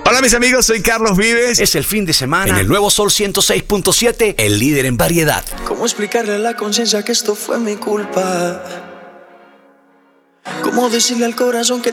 Hola mis amigos, soy Carlos Vives. Es el fin de semana en el Nuevo Sol 106.7, el líder en variedad. ¿Cómo explicarle a la conciencia que esto fue mi culpa? ¿Cómo decirle al corazón que